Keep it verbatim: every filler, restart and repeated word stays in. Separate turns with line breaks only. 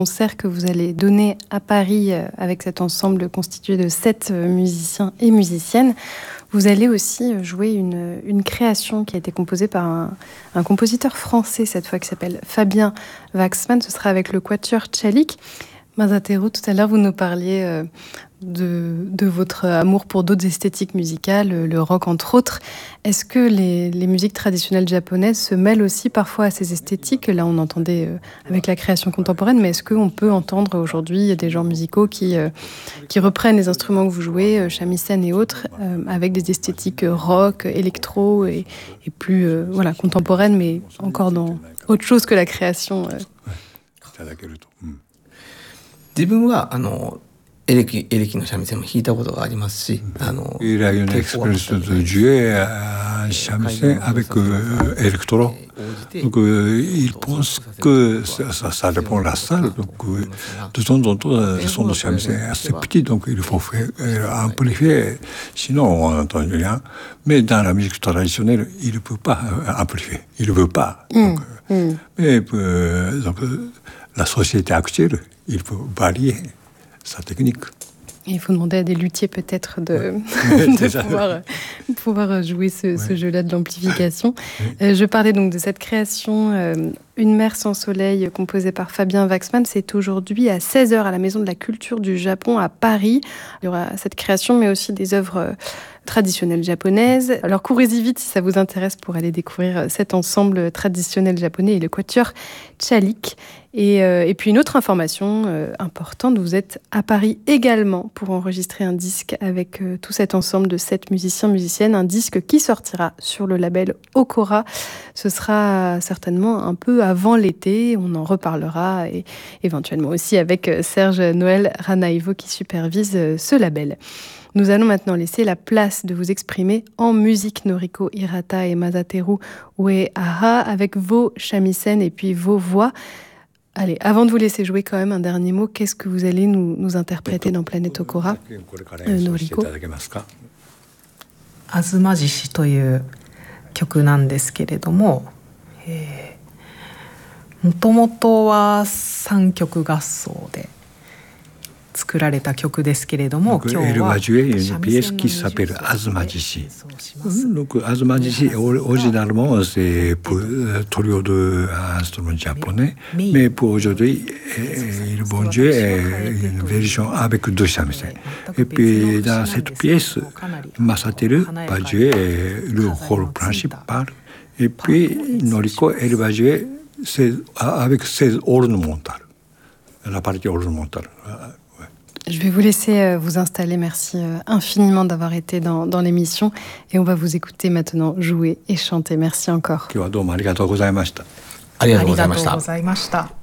Concert que vous allez donner à Paris avec cet ensemble constitué de sept musiciens et musiciennes. Vous allez aussi jouer une, une création qui a été composée par un, un compositeur français cette fois qui s'appelle Fabien Waxman. Ce sera avec le quatuor Tchalik. Masateru, tout à l'heure vous nous parliez euh, de, de votre amour pour d'autres esthétiques musicales, le rock entre autres. Est-ce que les, les musiques traditionnelles japonaises se mêlent aussi parfois à ces esthétiques? Là on entendait euh, avec la création contemporaine, mais est-ce qu'on peut entendre aujourd'hui des genres musicaux qui, euh, qui reprennent les instruments que vous jouez, euh, shamisen et autres, euh, avec des esthétiques rock, électro et, et plus euh, voilà, contemporaines, mais encore dans autre chose que la création euh.
自分はあのエレキエレキの三味線も弾いたことがありますし、あの
Il a une expérience de jouer un chamisen avec euh, électro. Donc euh, il pense que ça, ça, ça dépend de la salle. Donc euh, de temps en temps, le son de chamisen est assez petit, donc il faut faire euh, amplifier. Sinon, on n'entend rien. Mais dans la musique traditionnelle, il ne peut pas euh, amplifier. Il ne veut pas. Donc, mm. Euh, mm. Mais euh, donc, euh, la société actuelle, il faut varier sa technique.
Il faut demander à des luthiers peut-être de,
ouais.
de pouvoir, pouvoir jouer ce, ouais. ce jeu-là de l'amplification. Ouais. Euh, je parlais donc de cette création euh, Une mer sans soleil composée par Fabien Waxman. C'est aujourd'hui à seize heures à la Maison de la Culture du Japon à Paris. Il y aura cette création mais aussi des œuvres euh, traditionnelles japonaises. Alors courez-y vite si ça vous intéresse pour aller découvrir cet ensemble traditionnel japonais et le quatuor Tchalik. Et, euh, et puis une autre information euh, importante, vous êtes à Paris également pour enregistrer un disque avec euh, tout cet ensemble de sept musiciens, musiciennes, un disque qui sortira sur le label Okora. Ce sera certainement un peu avant l'été, on en reparlera et éventuellement aussi avec Serge Noël Ranaivo qui supervise euh, ce label. Nous allons maintenant laisser la place de vous exprimer en musique, Noriko Hirata et Masateru Uehara, avec vos shamisen et puis vos voix. Allez, avant de vous laisser jouer quand même un dernier mot, qu'est-ce que vous allez nous, nous interpréter dans Planète Okora, euh, Noriko?
あずま獅子という曲なんですけれども、えー、もともとは三曲合奏で作られた曲ですけれども、今日は
une pièce qui s'appelle Azumajishi. Donc Azumajishi originalement c'est pour trio de instruments japonais, mais pour aujourd'hui ils vont jouer une version avec deux shamisen. Et puis dans cette pièce, Masateru va jouer le rôle principal, et puis Noriko elle va jouer avec ses ornementales, la partie ornementale.
Je vais vous laisser vous installer. Merci infiniment d'avoir été dans, dans l'émission. Et on va vous écouter maintenant jouer et chanter. Merci encore.
今日はどうもありがとうございました。
ありがとうございました。
ありがとうございました。